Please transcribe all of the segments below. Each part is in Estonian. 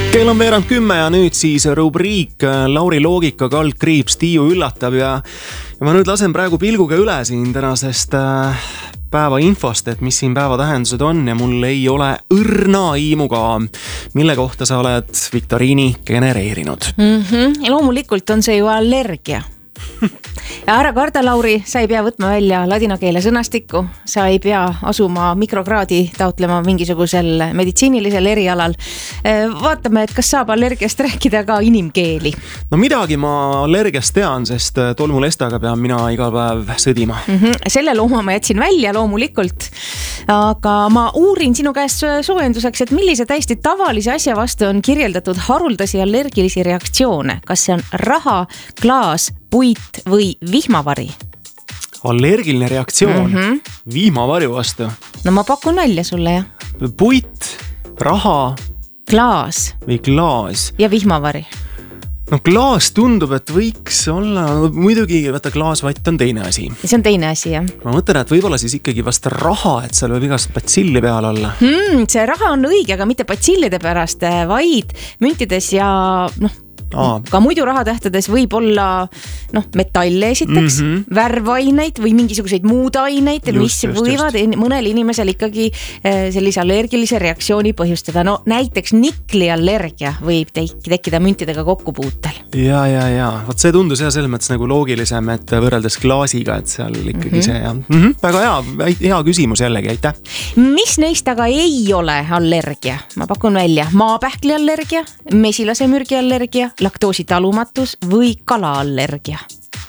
Kell on veerand 10 ja nüüd siis rubriik Lauri Loogika kaldkriips Tiiu üllatab ja ma nüüd lasen praegu pilguga üle siin tänasest päeva infost, et mis siin päeva tähendused on ja mul ei ole õrna aimuga, mille kohta sa oled viktoriini genereerinud. Ja loomulikult on see ju allergia. Ja ära karda, Lauri, sa ei pea võtma välja ladina keele sõnastikku, sa ei pea asuma mikrokraadi taotlema mingisugusel meditsiinilisel erialal. Vaatame, et kas saab allergiast rääkida ka inimkeeli. No midagi ma allergiast tean, sest tolmulestaga pean mina iga päev sõdima. Selle looma ma jätsin välja loomulikult, aga ma uurin sinu käest soojenduseks, et millise täiesti tavalise asja vastu on kirjeldatud haruldasi allergilisi reaktsioone. Kas see on raha, klaas, puit või vihmavari? Allergiline reaktsioon vihmavarju vastu. No ma pakun välja sulle, jah. Puit, raha, klaas või klaas ja vihmavari. No klaas tundub, et võiks olla, muidugi võtta klaasvatt on teine asi. See on teine asi, jah. Ma mõtlen, et võib-olla siis ikkagi vast raha, et seal võib igast patsilli peal olla. See raha on õige, aga mitte patsillide pärast, vaid müntides ja ka muidu rahatähtades võib olla metalle esiteks, värvaineid või mingisuguseid muud aineid, mis võivad mõnel inimesel ikkagi sellise allergilise reaktsiooni põhjustada. No näiteks nikli allergia võib tekkida müntidega kokkupuutel. Ja. Vot see tundus selles mõttes nagu loogilisem, et võrreldes klaasiga, et seal ikkagi see ja. Väga hea küsimus jällegi, aitäh. Mis neist aga ei ole allergia? Ma pakun välja maapähkli allergia, mesilase mürgi allergia, laktoositalumatus või kalaallergia?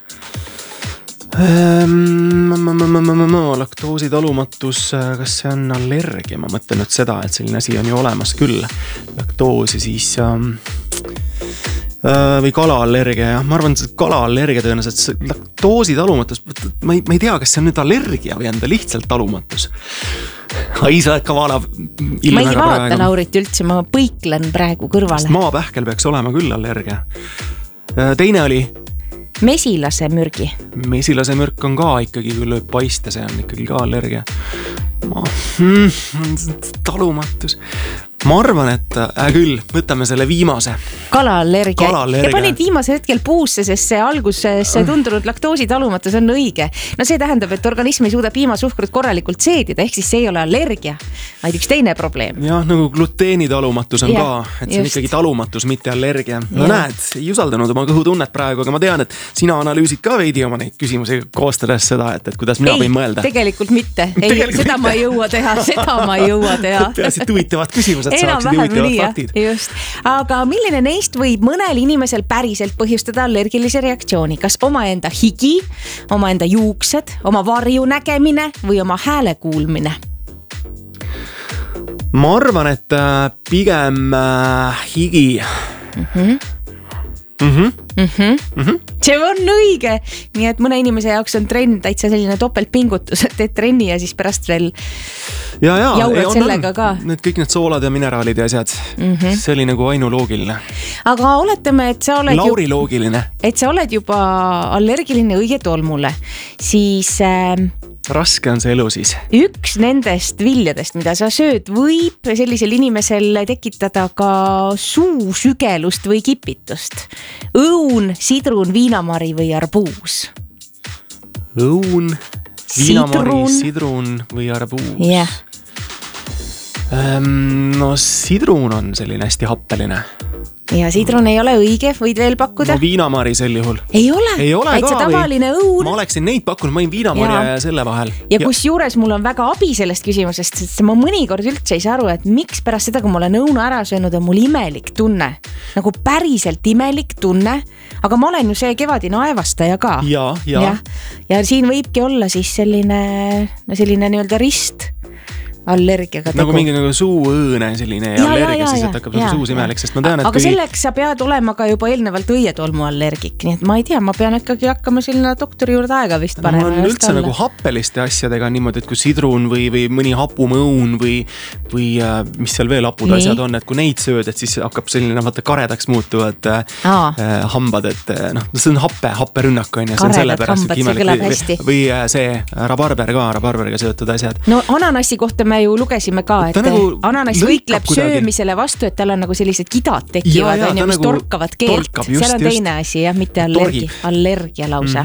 Laktoositalumatus, kas see on allergia? Ma mõtlen nüüd seda, et selline asi on ju olemas küll. Laktoosi siis või kalaallergia ja ma arvan, et kalaallergia tõenäoliselt laktoositalumatus, ma ei tea, kas see on nüüd allergia või on ta lihtsalt talumatus. Ai, sa oled ka vaalav. Ma ei vaata Laurit üldse, ma põiklen praegu kõrvale. Maapähkel peaks olema küll allergia. Teine oli? Mesilase mürgi. Mesilase mürk on ka ikkagi küll paista, see on ikkagi ka allergia. Talumatus. Ma arvan, et küll, võtame selle viimase. Kalaallergia. Ja panid viimase hetkel puusse, sest see alguses tundunud laktoositalumatus on õige. No see tähendab, et organism ei suuda piimasuhkrut korralikult seedida, ehk siis see ei ole allergia, vaid üks teine probleem. Jah, nagu gluteenitalumatus on ka, et see on ikkagi talumatus, mitte allergia. No näed, ei usaldanud oma kõhutunnet praegu, aga ma tean, et sina analüüsid ka veidi oma neid küsimusi koostades seda, et kuidas mina võin mõelda. Tegelikult mitte. Seda ma ei jõua teha. Peasid huvitavad küsimused. Enam-vähem nii, just. Aga milline neist võib mõnel inimesel päriselt põhjustada allergilise reaktsiooni? Kas omaenda higi, omaenda juuksed, oma varju nägemine või oma hääle kuulmine? Ma arvan, et pigem higi. See on õige, nii et mõne inimese jaoks on trenn täitsa selline topeltpingutus, et teed trenni ja siis pärast veel jaurad sellega ka. Need kõik need soolad ja mineraalid ja asjad, see oli nagu ainuloogiline. Aga oletame, et sa oled Lauri loogiline. Et sa oled juba allergiline õige tolmule, siis raske on see elu siis. Üks nendest viljadest, mida sa sööd, võib sellisel inimesel tekitada ka suusügelust või kipitust. Õun, sidrun, viinamari või arbuus? Õun, viinamari, sidrun või arbuus? Yeah. No sidrun on selline hästi happeline. Ja sidrun ei ole õige, võid veel pakkuda? No viinamari sel juhul. Ei ole täitsa tavaline õun. Ma oleksin neid pakkunud, ma olin viinamari ja selle vahel. Ja kus juures mul on väga abi sellest küsimusest, sest ma mõnikord üldse ei saa aru, et miks pärast seda, kui ma olen õuna ära söönud, on mul imelik tunne. Nagu päriselt imelik tunne, aga ma olen ju see kevadine aevastaja ka. Ja siin võibki olla siis selline nii-öelda rist allergiaga tegu. Nagu mingi suuõõne selline allergia, siis et hakkab suus imelik, sest ma tean, et aga selleks sa pead olema ka juba eelnevalt õietolmu allergik, nii et ma ei tea, ma pean ikkagi hakkama selline doktori juurde aega vist panema. Ma olen üldse nagu happeliste asjadega niimoodi, et kui sidrun või mõni hapumõun või mis seal veel hapud asjad on, et kui neid sööd, et siis hakkab selline karedaks muutuvad hambad, et see on happerünnak on ja see on sellepärast hambad, see kõlab hästi. Või see rabarberiga seotud asjad. No ananassi kohta me me ju lugesime ka, et ananas võitleb söömisele vastu, et tal on nagu sellised kidad tekivad, mis torkavad keelt. Seal on teine asi, jah, mitte allergia lausa.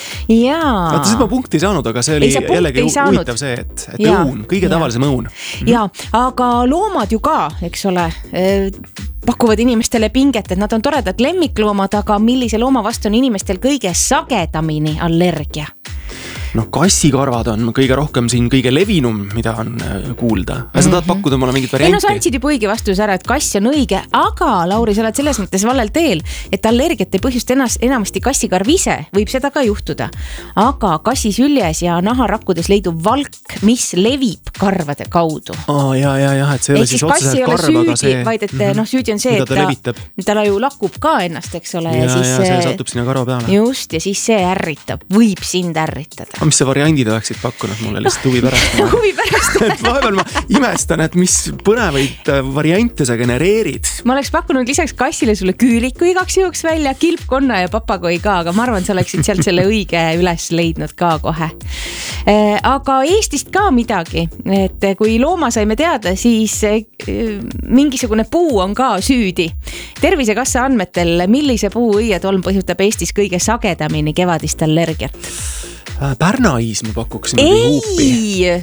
Vaata, siis ma punkti ei saanud, aga see oli jällegi huvitav see, et õun, kõige tavalisem õun. Ja, aga loomad ju ka, eks ole, pakuvad inimestele pinget, et nad on toredad lemmikloomad, aga millise looma vastu on inimestel kõige sagedamini allergia? Kassikarvad on kõige rohkem siin kõige levinum, mida on kuulda. Sa tahad pakkuda mulle mingit varianti? Sa andsid juba õige vastuse ära, et kass on õige, aga Lauri, sa oled selles mõttes valel teel, et allergiat ei põhjust enamasti kassikarv ise, võib seda ka juhtuda. Aga kassisüljes ja naharakkudes leidub valk, mis levib karvade kaudu. Et see ei ole siis otseselt karv, aga see... Vaid, et süüdi on see, et ta ju lakub ka ennast, eks ole. Ja see satub sinna karva peale. Just, ja siis see ärritab, võib sind ärritada. Mis see variandid oleksid pakkunud mulle lihtsalt huvi pärast? Huvi pärast. Vahepeal ma imestan, et mis põnevaid variante sa genereerid. Ma oleks pakkunud lisaks kassile sulle küüliku igaks juhuks välja, kilpkonna ja papagoi ka, aga ma arvan, sa oleksid sealt selle õige üles leidnud ka kohe. Aga Eestist ka midagi, et kui looma saime teada, siis mingisugune puu on ka süüdi. Tervisekassa andmetel, millise puu õietolm põhjutab Eestis kõige sagedamini kevadist allergiat? Pärnais ma pakuksin huupi.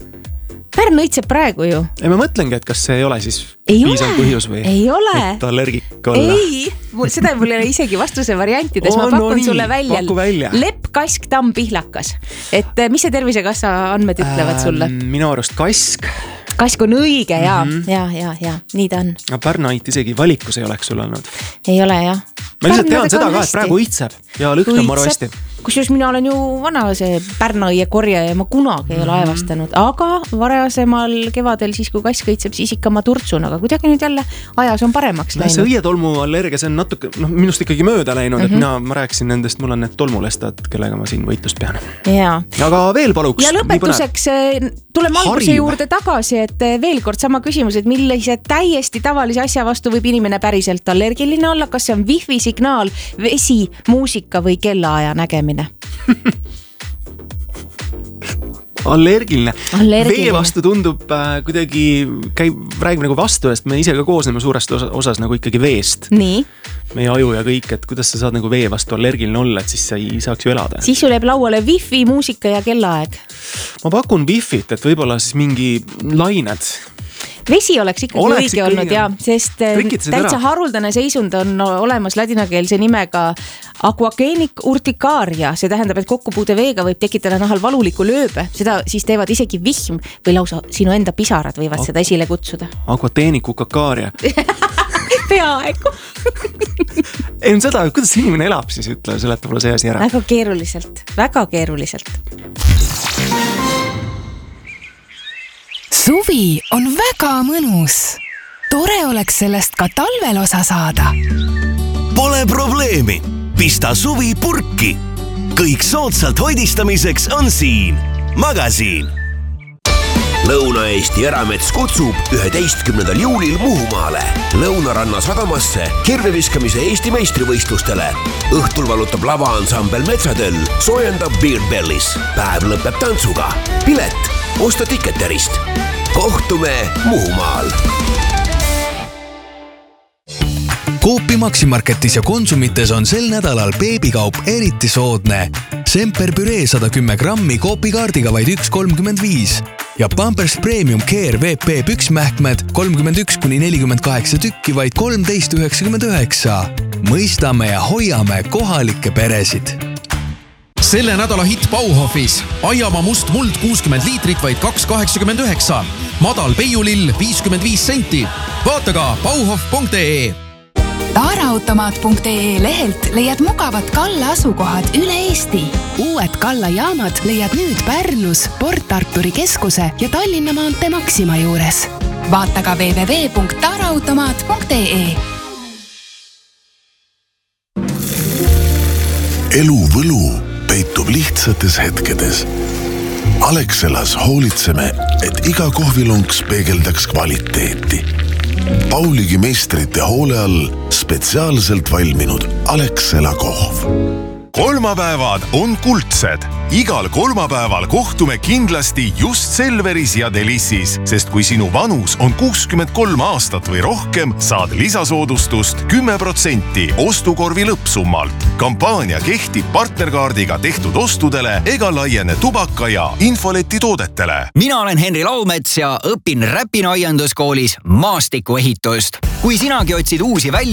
Pärn õitseb praegu ju. Ma mõtlengi, et kas see ei ole siis piisav põhjus või? Ei ole. Et allergik olla. Seda mul ei ole isegi vastuse variantides. Ma pakun sulle välja. Lepp, kask, tamm, pihlakas. Et mis see Tervisekassa andmed ütlevad sulle? Minu arust kask. Kask on õige, ja, nii ta on. Pärnait isegi valikus ei oleks sul olnud. Ei ole, jah. Ma lihtsalt tean seda ka, et praegu õitseb ja lõhtab maru hästi. Kusjuures mina olen ju vana see Pärnaie korja ja ma kunagi ei ole aevastanud, aga varasemal kevadel siis, kui kask õitseb, siis ikka ma turtsun, aga kuidagi nüüd jälle ajas on paremaks läinud. See õietolmu allergia, see on natuke, minust ikkagi mööda läinud, et ma rääkisin nendest, mul on need tolmulestad, kellega ma siin võitlust pean. Aga veel paluks. Ja lõpetuseks tuleme alguse juurde tagasi, et veel kord sama küsimus, et millise täiesti tavalise asja vastu võib inimene päriselt allergiline olla, kas see on wifi signaal, vesi, muusika või kellaaja nägemine? Allergiline. Vee vastu tundub kuidagi, räägime nagu vastu, sest me ise ka koosneme suurest osas nagu ikkagi veest. Nii. Meie aju ja kõik, et kuidas sa saad nagu vee vastu allergiline olla, et siis sa ei saaks ju elada. Siis sul jääb lauale wifi, muusika ja kellaaeg. Ma pakun wifit, et võib-olla siis mingi lained. Vesi oleks ikkagi õige olnud, ja, sest täitsa haruldane seisund on olemas ladinakeelse nimega aquagenic urticaria. See tähendab, et kokkupuude veega võib tekitada nahal valuliku lööbe. Seda siis teevad isegi vihm või lausa sinu enda pisarad võivad seda esile kutsuda. Aquagenic urticaria. Peaaegu. Ei on seda, kuidas inimene elab siis, ütle, seleta mulle see asi ära. Väga keeruliselt. Suvi on väga mõnus. Tore oleks sellest ka talvel osa saada. Pole probleemi. Pista suvi purki. Kõik soodsalt hoidistamiseks on siin. Magasiin. Lõuna-Eesti Eramets kutsub 11. juulil Muhumaale Lõunaranna sadamasse kirveviskamise Eesti meistrivõistlustele. Õhtul valutab lavaansambel Metsatöll, soojendab Beer Bellis. Päev lõpeb tantsuga. Pilet, osta Ticketerist. Kohtume Muhumaal. Coopi Maximarketis ja Konsumites on sel nädalal beebikaup eriti soodne. Semper püree 110 grammi Coopi-kaardiga vaid 1,35 ja Pampers Premium Care VP püksmähkmed 31-48 tükki vaid 13,99. Mõistame ja hoiame kohalikke peresid. Selle nädala hitt Bauhofis. Aiamaa must muld 60 liitrit vaid 2,89. Madal peiulill 55 senti. Vaata ka bauhof.ee. Taaraautomaat.ee lehelt leiad mugavad Kalla asukohad üle Eesti. Uued Kalla jaamad leiad nüüd Pärnus, Port Arturi keskuse ja Tallinna maantee Maxima juures. Vaata ka www.taaraautomaat.ee. Elu võlu peitub lihtsates hetkedes. Alexelas hoolitseme, et iga kohvilonks peegeldaks kvaliteeti. Pauligi meistrite hoole all spetsiaalselt valminud Alexela kohv. Kolmapäevad on kuldsed. Igal kolmapäeval kohtume kindlasti just Selveris ja Delissis, sest kui sinu vanus on 63 aastat või rohkem, saad lisasoodustust 10% ostukorvi lõppsummalt. Kampaania kehtib partnerkaardiga tehtud ostudele ega laiene tubaka ja infoleti toodetele. Mina olen Henri Laumets ja õpin Räpina aianduskoolis maastikuehitust. Kui sinagi otsid uusi välja